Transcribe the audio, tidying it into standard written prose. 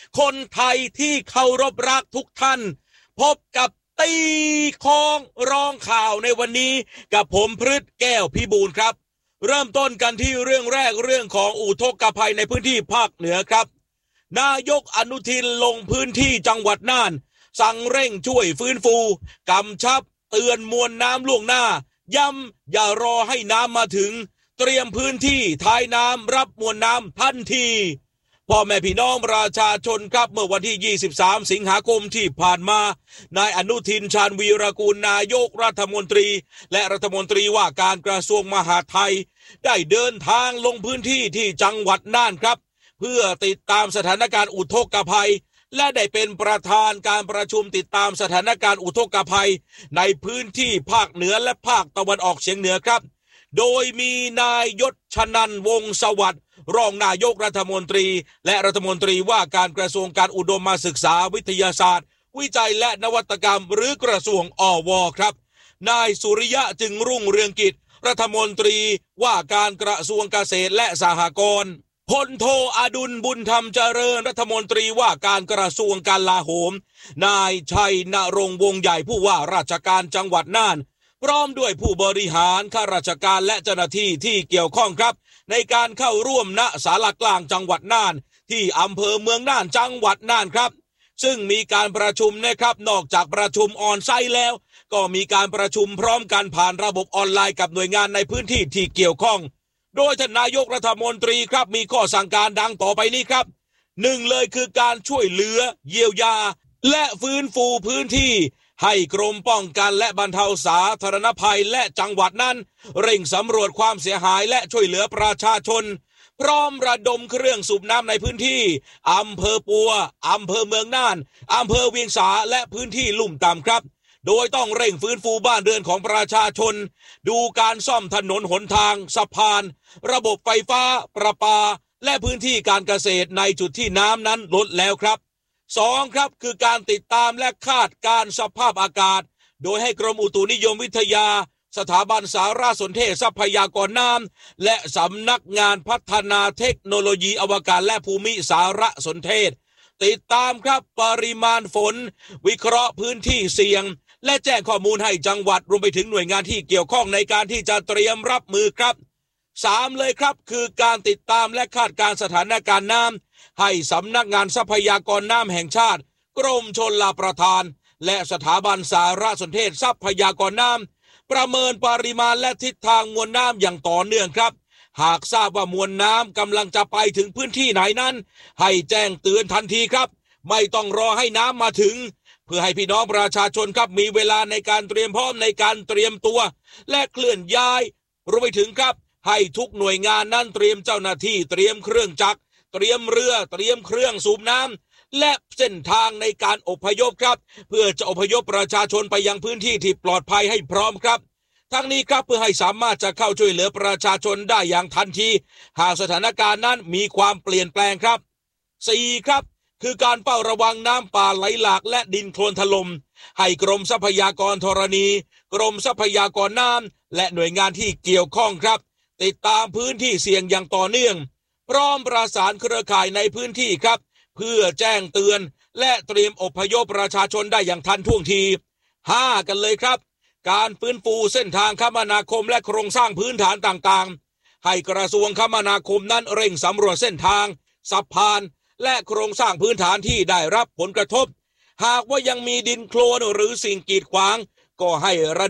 คนไทยที่เคารพรักทุกท่านพบกับตีคองร้องข่าวในวันนี้กับผมพฤทธิ์แก้วพิบูลครับเริ่มต้นกันที่เรื่องแรกเรื่องของอุทกภัยในพื้นที่ภาคเหนือครับนายกอนุทินลงพื้นที่จังหวัดน่านสั่งเร่งช่วยฟื้นฟูกำชับเตือนมวลน้ำล่วงหน้าย้ำอย่ารอให้น้ำมาถึงเตรียมพื้นที่ท้ายน้ำรับมวลน้ำทันทีพ่อแม่พี่น้องประชาชนครับเมื่อวันที่23สิงหาคมที่ผ่านมานายอนุทินชาญวีรกูลนายกรัฐมนตรีและรัฐมนตรีว่าการกระทรวงมหาดไทยได้เดินทางลงพื้นที่ที่จังหวัดน่านครับเพื่อติดตามสถานการณ์อุทกภัยและได้เป็นประธานการประชุมติดตามสถานการณ์อุทกภัยในพื้นที่ภาคเหนือและภาคตะวันออกเฉียงเหนือครับโดยมีนายยศชนันท์วงศ์สวัสดิ์รองนายกรัฐมนตรีและรัฐมนตรีว่าการกระทรวงการอุดมศึกษาวิทยาศาสตร์วิจัยและนวัตกรรมหรือกระทรวงอวครับนายสุริยะจึงรุ่งเรืองกิจรัฐมนตรีว่าการกระทรวงเกษตรและสหกรณ์พลโทอดุลบุญธรรมเจริญรัฐมนตรีว่าการกระทรวงกลาโหมนายชัยนรงค์วงศ์ใหญ่ผู้ว่าราชการจังหวัดน่านพร้อมด้วยผู้บริหารข้าราชการและเจ้าหน้าที่ที่เกี่ยวข้องครับในการเข้าร่วมณศาลากลางจังหวัดน่านที่อำเภอเมืองน่านจังหวัดน่านครับซึ่งมีการประชุมนะครับนอกจากประชุมออนไซต์แล้วก็มีการประชุมพร้อมกันผ่านระบบออนไลน์กับหน่วยงานในพื้นที่ที่เกี่ยวข้องโดยท่านนายกรัฐมนตรีครับมีข้อสั่งการดังต่อไปนี้ครับหนึ่งเลยคือการช่วยเหลือเยียวยาและฟื้นฟูพื้นที่ให้กรมป้องกันและบรรเทาสาธารณภัยและจังหวัดนั้นเร่งสำรวจความเสียหายและช่วยเหลือประชาชนพร้อมระดมเครื่องสูบน้ำในพื้นที่อำเภอปัวอำเภอเมืองน่านอำเภอเวียงสาและพื้นที่ลุ่มต่ำครับโดยต้องเร่งฟื้นฟูบ้านเรือนของประชาชนดูการซ่อมถนนหนทางสะพานระบบไฟฟ้าประปาและพื้นที่การเกษตรในจุดที่น้ำนั้นลดแล้วครับ2ครับคือการติดตามและคาดการสภาพอากาศโดยให้กรมอุตุนิยมวิทยาสถาบันสารสนเทศทรัพยากรน้ำและสำนักงานพัฒนาเทคโนโลยีอวกาศและภูมิสารสนเทศติดตามครับปริมาณฝนวิเคราะห์พื้นที่เสี่ยงและแจ้งข้อมูลให้จังหวัดรวมไปถึงหน่วยงานที่เกี่ยวข้องในการที่จะเตรียมรับมือครับ3เลยครับคือการติดตามและคาดการสถานการณ์น้ำให้สำนักงานทรัพยากรน้ำแห่งชาติกรมชลประทานและสถาบันสารสนเทศทรัพยากรน้ำประเมินปริมาณและทิศทางมวลน้ำอย่างต่อเนื่องครับหากทราบว่ามวลน้ำกำลังจะไปถึงพื้นที่ไหนนั้นให้แจ้งเตือนทันทีครับไม่ต้องรอให้น้ำมาถึงเพื่อให้พี่น้องประชาชนครับมีเวลาในการเตรียมพร้อมในการเตรียมตัวและเคลื่อนย้ายรวมไปถึงครับให้ทุกหน่วยงานนั้นเตรียมเจ้าหน้าที่เตรียมเครื่องจักรเตรียมเรือเตรียมเครื่องสูบน้ำและเส้นทางในการอพยพครับเพื่อจะอพยพประชาชนไปยังพื้นที่ที่ปลอดภัยให้พร้อมครับทั้งนี้ครับเพื่อให้สามารถจะเข้าช่วยเหลือประชาชนได้อย่างทันทีหากสถานการณ์นั้นมีความเปลี่ยนแปลงครับ4ครับคือการเฝ้าระวังน้ำป่าไหลหลากและดินโคลนถล่มให้กรมทรัพยากรธรณีกรมทรัพยากรน้ำและหน่วยงานที่เกี่ยวข้องครับติดตามพื้นที่เสี่ยงอย่างต่อเนื่องพร้อมประสานเครือข่ายในพื้นที่ครับเพื่อแจ้งเตือนและเตรียมอพยพประชาชนได้อย่างทันท่วงที5กันเลยครับการฟื้นฟูเส้นทางคมนาคมและโครงสร้างพื้นฐานต่างๆให้กระทรวงคมนาคมนั้นเร่งสำรวจเส้นทางสะพานและโครงสร้างพื้นฐานที่ได้รับผลกระทบหากว่ายังมีดินโคลนหรือสิ่งกีดขวางก็ให้ระ